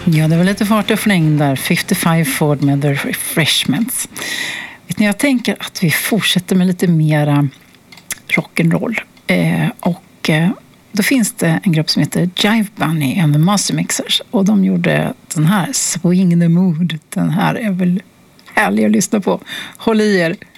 Ja, det var lite fart och fläng där. 55 Ford med The Refreshments. Vet ni, jag tänker att vi fortsätter med lite mera rock'n'roll. Då finns det en grupp som heter Jive Bunny and the Master Mixers. Och de gjorde den här, Swing the Mood. Den här är väl härlig att lyssna på. Håll i er!